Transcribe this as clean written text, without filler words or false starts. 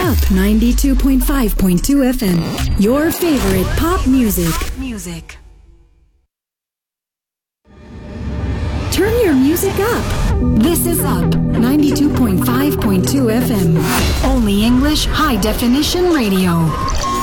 Up 92.5.2 FM. Your favorite pop music. Turn your music up. This is Up 92.5.2 FM. Only English high definition radio.